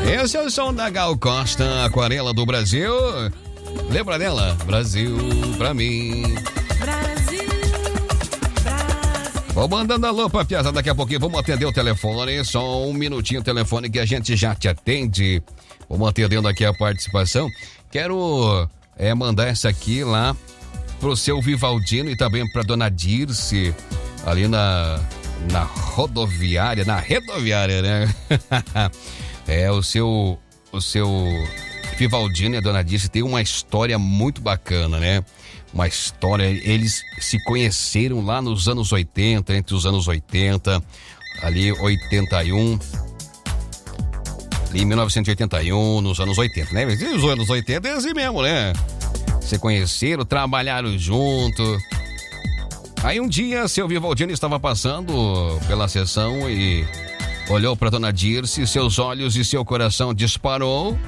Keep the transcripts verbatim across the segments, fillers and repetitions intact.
Esse é o som da Gal Costa, Aquarela do Brasil. Lembra dela? Brasil pra mim. Brasil, Brasil. Vou mandando alô pra piazada daqui a pouquinho. Vamos atender o telefone. Só um minutinho o telefone que a gente já te atende. Vamos atendendo aqui a participação. Quero é, mandar essa aqui lá pro seu Vivaldino e também pra dona Dirce, ali na, na rodoviária, na rodoviária, né? É, o seu, o seu Vivaldino e a dona Dirce tem uma história muito bacana, né? Uma história, eles se conheceram lá nos anos oitenta, entre os anos oitenta, ali oitenta e um, ali em mil novecentos e oitenta e um, nos anos oitenta, né? Mas os anos oitenta é assim mesmo, né? Se conheceram, trabalharam junto. Aí um dia, seu Vivaldino estava passando pela sessão e olhou para dona Dirce, seus olhos e seu coração disparou.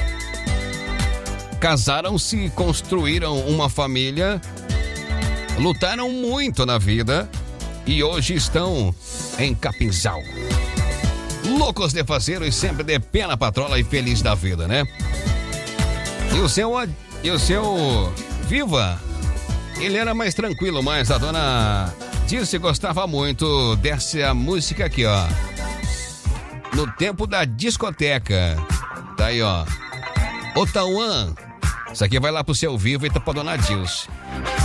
Casaram-se, construíram uma família, lutaram muito na vida e hoje estão em Capinzal. Loucos de fazer e sempre de pé na patrola e feliz da vida, né? E o seu, e o seu Viva, ele era mais tranquilo, mas a dona Dirce gostava muito dessa música aqui, ó. No tempo da discoteca. Tá aí, ó. Otauã. Isso aqui vai lá pro seu Vivo e tá pra dona Dirce.